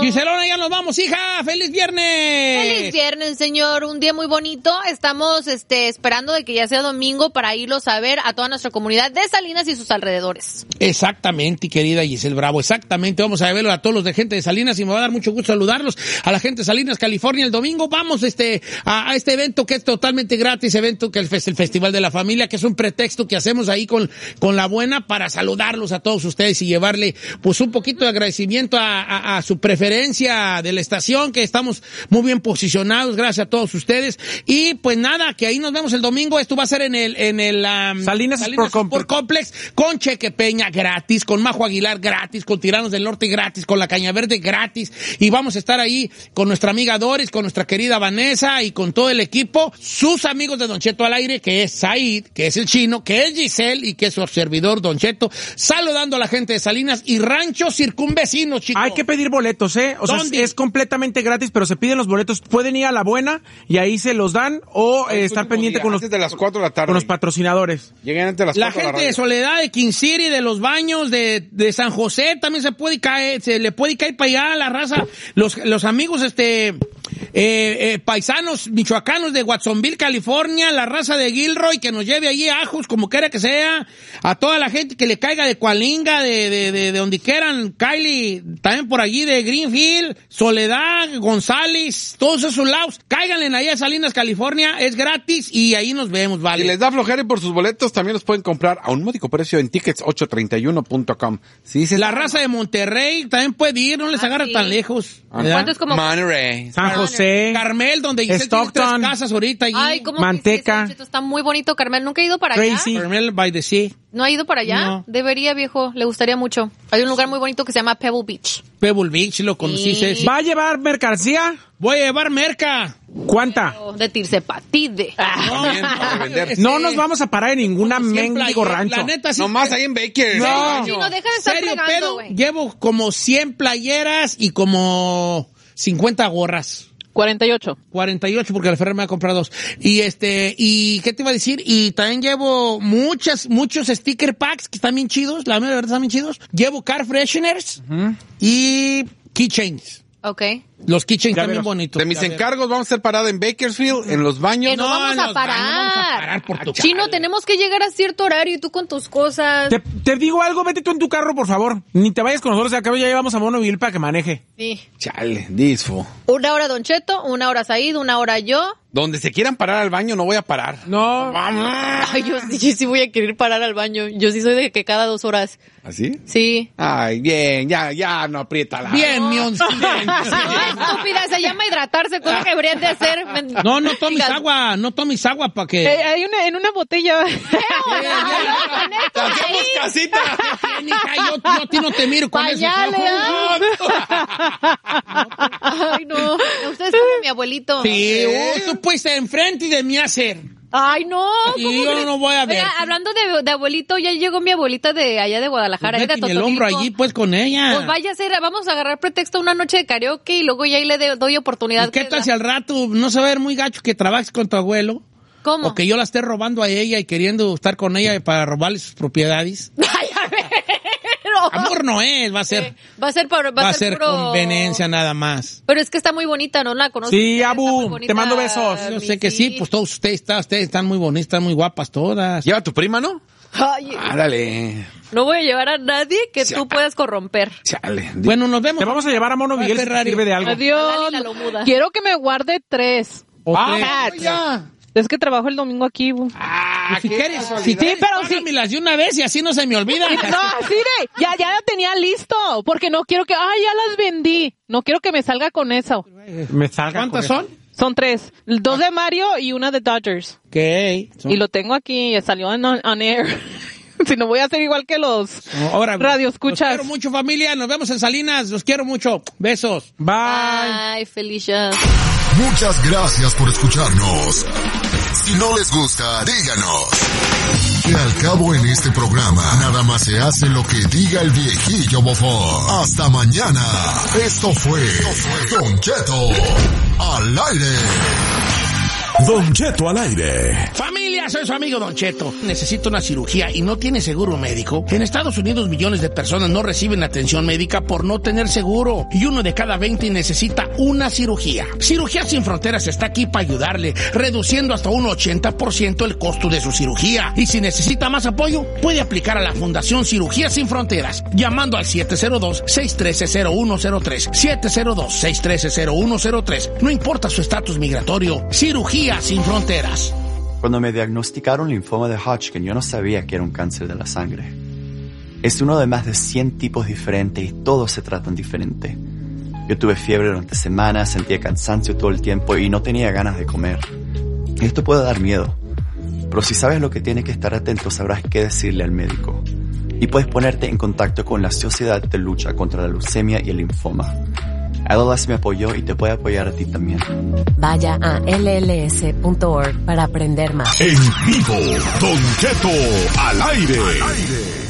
Giselona, ya nos vamos, hija. ¡Feliz viernes! ¡Feliz viernes, señor! Un día muy bonito. Estamos esperando de que ya sea domingo para irlos a ver a toda nuestra comunidad de Salinas y sus alrededores. Exactamente, querida Giselle Bravo, exactamente. Vamos a verlo a todos los de gente de Salinas y me va a dar mucho gusto saludarlos. A la gente de Salinas, California, el domingo vamos a este evento que es totalmente gratis, evento que es el Festival de la Familia, que es un pretexto que hacemos ahí con la buena para saludarlos a todos ustedes y llevarle pues un poquito de agradecimiento a su preferencia de la estación, que estamos muy bien posicionados, gracias a todos ustedes. Y pues nada, que ahí nos vemos el domingo. Esto va a ser en el Salinas Sport Complex, con Cheque Peña gratis, con Majo Aguilar gratis, con Tiranos del Norte gratis, con La Caña Verde gratis, y vamos a estar ahí con nuestra amiga Doris, con nuestra querida Vanessa y con todo el equipo, sus amigos de Don Cheto al aire, que es Said, que es el Chino, que es Giselle y que es su servidor Don Cheto, saludando a la gente de Salinas y ranchos circunvecinos, chicos. Hay que pedir boletos, o sea, es completamente gratis, pero se piden los boletos. Pueden ir a La Buena y ahí se los dan, o estar pendiente con los de las 4 de la tarde. Con los patrocinadores. Lleguen antes de las 4 La de la gente de Soledad, de King City, de Los Baños, de San José, también se le puede caer para allá la raza. Los amigos, paisanos michoacanos de Watsonville, California, la raza de Gilroy, que nos lleve allí ajos, como quiera que sea, a toda la gente que le caiga de Coalinga, de donde quieran, Kylie, también por allí de Greenfield, Soledad, González, todos esos lados, cáiganle ahí a Salinas, California, es gratis y ahí nos vemos, ¿vale? Si les da flojera y por sus boletos, también los pueden comprar a un módico precio en tickets831.com. Sí, la raza de Monterrey también puede ir, no les agarra tan lejos. ¿Cuánto es como? Monterrey. San José. Carmel, donde Giselle tiene 3 casas ahorita allí. Ay, ¿cómo Manteca. Que sí, está muy bonito, Carmel. Nunca he ido para allá. Tracy. Carmel by the Sea. ¿No ha ido para allá? No. Debería, viejo. Le gustaría mucho. Hay un lugar muy bonito que se llama Pebble Beach. Pebble Beach, lo conocí. Sí. ¿Va a llevar mercancía? Voy a llevar merca. ¿Cuánta? De Tirsepatide. También para vender. No nos vamos a parar en ninguna mendigo rancho. La neta, sí. Nomás ahí en Baker. No. Sí, no, deja de estar Serio, fregando, pero güey. llevo como 100 playeras y como 50 gorras. 48. 48 porque el Ferrer me ha comprado 2. Y ¿qué te iba a decir? Y también llevo muchos sticker packs que están bien chidos, la verdad están bien chidos. Llevo car fresheners y keychains. Ok. Los keychains Ya también verás. bonitos. De mis encargos vamos a hacer parada en Bakersfield, en los baños. Que no vamos a los parar. baños vamos a parar por tu Chino, chale. tenemos que llegar a cierto horario y tú con tus cosas. Te digo algo, vete tú en tu carro, por favor. Ni te vayas con nosotros, al cabo ya llevamos a Monóvil para que maneje. Sí. Chale, disfo. 1 hora Don Cheto, 1 hora Said, 1 hora yo. Donde se quieran parar al baño, no voy a parar. No. Ay, yo sí voy a querer parar al baño. Yo sí soy de que cada 2 horas. ¿Así? Sí. Ay, bien, ya, no aprieta la... Bien, mi once. No, estúpida, se llama hidratarse, cosa que deberían de hacer. No tomes agua para que... Hay en una botella. ¡Hacemos casita! Yo a ti no te miro con Pañales, eso. Ay, no. Ustedes como mi abuelito. Sí, tú pues enfrente de mí hacer. Ay, no. Y ¿cómo yo crees? no voy a ver. Oiga, hablando de abuelito, ya llegó mi abuelita de allá de Guadalajara. Pues Es de méteme el hombro Totonilco. allí pues con ella. Pues vaya a ser, vamos a agarrar pretexto una noche de karaoke y luego ya ahí le doy oportunidad. ¿Y qué tal si al rato no se va a ver muy gacho que trabajes con tu abuelo? ¿Cómo? O que yo la esté robando a ella y queriendo estar con ella para robarle sus propiedades. Ay, a ver. No. Amor no es, va a ser. Va a ser puro... conveniencia nada más. Pero es que está muy bonita, ¿no? La conozco. Sí, Está Abu, muy bonita, te mando besos. Yo sé que sí, pues todos ustedes están muy bonitas, están muy guapas todas. Lleva a tu prima, ¿no? Ay, Dale. no voy a llevar a nadie que tú puedas corromper. Chale. Bueno, nos vemos. Te vamos a llevar a Mono Miguel si te sirve de algo. Adiós. Lali la lomuda. Quiero que me guarde 3. Ya. Es que trabajo el domingo aquí. Si quieres, Sí, pero sí. págamelas de una vez y así no se me olvida. No, así de, ya la tenía listo, porque no quiero que, ya las vendí. No quiero que me salga con eso. Me salga. ¿Cuántas con son? eso. Son 3. 2 de Mario y una de Dodgers. ¿Qué? Y lo tengo aquí, salió on air. Si no voy a ser igual que los Ahora, radio los escuchas. quiero mucho, familia. Nos vemos en Salinas. Los quiero mucho. Besos. Bye. Ay, Felicia. Muchas gracias por escucharnos. Si no les gusta, díganos. Que al cabo en este programa, nada más se hace lo que diga el viejillo bofón. Hasta mañana. Esto fue Don Cheto al aire. Don Cheto al aire. ¡Familia! familia! Soy su amigo Don Cheto. Necesito una cirugía y no tiene seguro médico. En Estados Unidos millones de personas no reciben atención médica por no tener seguro. Y 1 de cada 20 necesita una cirugía. Cirugía Sin Fronteras está aquí para ayudarle, reduciendo hasta un 80% el costo de su cirugía. Y si necesita más apoyo, puede aplicar a la Fundación Cirugía Sin Fronteras, llamando al 702-613-0103. 702-613-0103. No importa su estatus migratorio. Cirugía Sin Fronteras. Cuando me diagnosticaron linfoma de Hodgkin, yo no sabía que era un cáncer de la sangre. Es uno de más de 100 tipos diferentes y todos se tratan diferente. Yo tuve fiebre durante semanas, sentía cansancio todo el tiempo y no tenía ganas de comer. Esto puede dar miedo, pero si sabes lo que tienes que estar atento, sabrás qué decirle al médico. Y puedes ponerte en contacto con la Sociedad de Lucha contra la Leucemia y el Linfoma. LLS me apoyó y te puede apoyar a ti también. Vaya a lls.org para aprender más. En vivo, Don Cheto al aire.